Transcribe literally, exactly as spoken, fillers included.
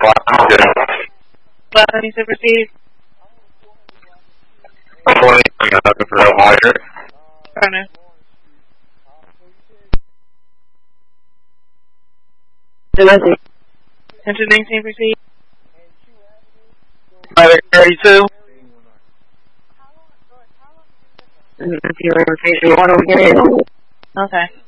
Last name to proceed. I'm looking for a wire. Runner. Domestic. Enter nineteen proceed. thirty-two. If you're in rotation, you want to get in. Okay.